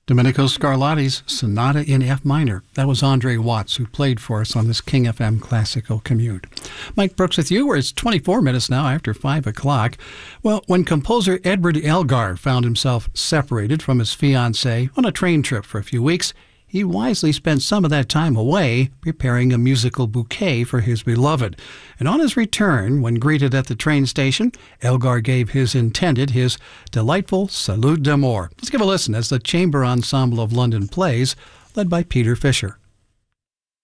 Domenico Scarlatti's Sonata in F minor. That was Andre Watts, who played for us on this King FM Classical Commute. Mike Brooks with you, where it's 24 minutes now after 5 o'clock. Well, when composer Edward Elgar found himself separated from his fiancée on a train trip for a few weeks, he wisely spent some of that time away preparing a musical bouquet for his beloved. And on his return, when greeted at the train station, Elgar gave his intended his delightful Salute d'Amour. Let's give a listen as the Chamber Ensemble of London plays, led by Peter Fisher.